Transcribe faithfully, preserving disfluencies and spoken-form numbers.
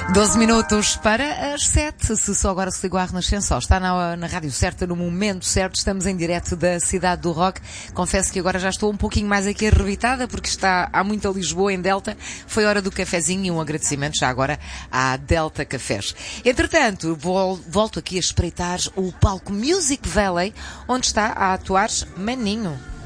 doze minutos para as sete. Se só agora se ligou à Renascença, ó, está na, na rádio certa, no momento certo. Estamos em direto da Cidade do Rock. Confesso que agora já estou um pouquinho mais aqui arrebitada, porque está, há muita Lisboa em Delta. Foi hora do cafezinho e um agradecimento já agora à Delta Cafés. Entretanto, vou, volto aqui a espreitar o palco Music Valley, onde está a atuar Maninho.